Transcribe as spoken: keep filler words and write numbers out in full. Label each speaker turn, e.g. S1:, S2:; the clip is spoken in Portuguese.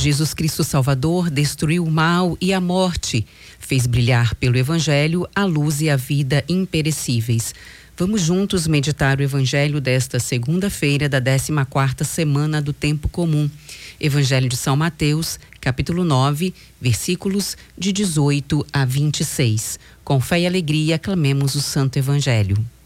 S1: Jesus Cristo Salvador destruiu o mal e a morte, fez brilhar pelo Evangelho a luz e a vida imperecíveis. Vamos juntos meditar o Evangelho desta segunda-feira da décima quarta semana do Tempo Comum. Evangelho de São Mateus, capítulo nove, versículos de dezoito a vinte e seis. Com fé e alegria, aclamemos o Santo Evangelho.